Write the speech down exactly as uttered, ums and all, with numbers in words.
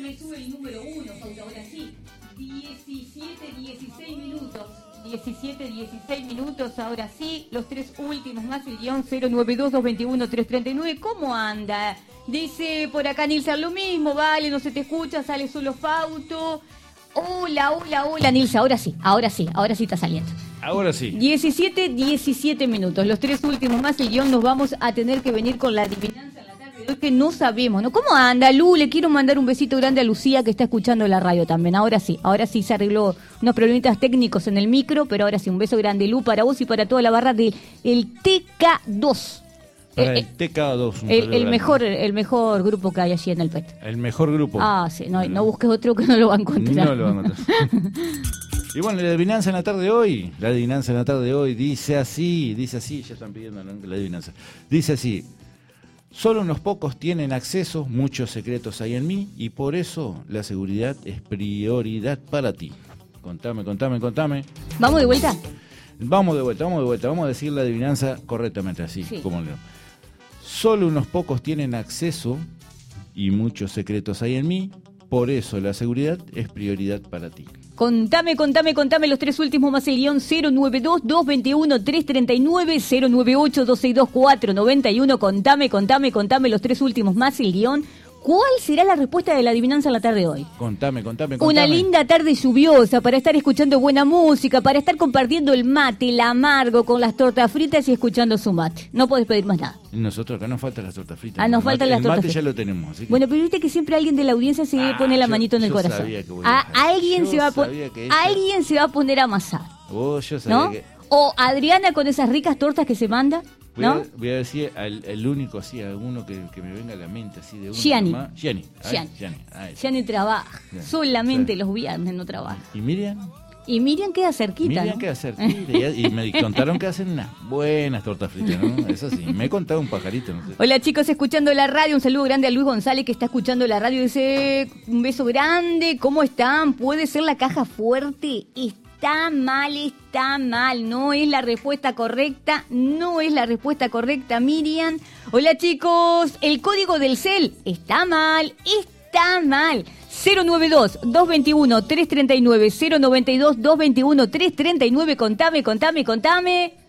me sube el número uno, Fausto, ahora sí. diecisiete, dieciséis minutos. diecisiete, dieciséis minutos, ahora sí. Los tres últimos más el guión cero nueve dos, dos dos uno, tres tres nueve. ¿Cómo anda? Dice por acá Nilsa, lo mismo, vale, no se te escucha, sale solo Fausto. Hola, hola, hola, Nilsa, ahora sí, ahora sí, ahora sí está saliendo. Ahora sí. diecisiete, diecisiete minutos, los tres últimos más el guión, nos vamos a tener que venir con la adivinanza en la tarde de hoy que no sabemos, ¿no? ¿Cómo anda, Lu? Le quiero mandar un besito grande a Lucía que está escuchando la radio también. Ahora sí, ahora sí se arregló unos problemitas técnicos en el micro, pero ahora sí, un beso grande, Lu, para vos y para toda la barra del el T K dos. Para el, el T K dos. El, el, mejor, el mejor grupo que hay allí en el P E T. El mejor grupo. Ah, sí, no, no busques otro que no lo va a encontrar. No lo va a encontrar. Y bueno, la adivinanza en la tarde de hoy, la adivinanza en la tarde de hoy dice así, dice así, ya están pidiendo la adivinanza. Dice así: solo unos pocos tienen acceso, muchos secretos hay en mí y por eso la seguridad es prioridad para ti. Contame, contame, contame. ¿Vamos de vuelta? Vamos de vuelta, vamos de vuelta, vamos a decir la adivinanza correctamente, así sí. como leo. Solo unos pocos tienen acceso y muchos secretos hay en mí, por eso la seguridad es prioridad para ti. Contame, contame, contame los tres últimos más el guión cero nueve dos, dos dos uno, tres tres nueve, cero nueve ocho, dos seis dos, cuatro nueve uno. Contame, contame, contame los tres últimos más el guión. ¿Cuál será la respuesta de la adivinanza en la tarde de hoy? Contame, contame, contame. Una linda tarde lluviosa para estar escuchando buena música, para estar compartiendo el mate, el amargo con las tortas fritas y escuchando su mate. No podés pedir más nada. Nosotros acá nos faltan las tortas fritas. Ah, nos faltan las tortas fritas. El mate ya lo tenemos. Así que... Bueno, pero viste que siempre alguien de la audiencia se ah, pone la yo, manito en el corazón. Sabía que voy a, a alguien yo se va a poner, esta... alguien se va a poner a amasar. Oh, yo sabía ¿no? que... O Adriana con esas ricas tortas que se manda. Voy, ¿no? a, voy a decir al, el único así, alguno que, que me venga a la mente así de uno. Gianni. Gianni. Gianni. Gianni trabaja. Bien. Solamente sí. Los viernes no trabaja. ¿Y Miriam? Y Miriam queda cerquita. Miriam ¿no? queda cerquita. y, y me contaron que hacen unas buenas tortas fritas, ¿no? Eso sí. Me he contado un pajarito. No sé. Hola chicos, escuchando la radio. Un saludo grande a Luis González que está escuchando la radio. Dice un beso grande. ¿Cómo están? ¿Puede ser la caja fuerte? Está mal, está mal, no es la respuesta correcta, no es la respuesta correcta, Miriam. Hola chicos, el código del C E L está mal, está mal. cero nueve dos, dos dos uno, tres tres nueve, cero nueve dos, dos dos uno, tres tres nueve, contame, contame, contame.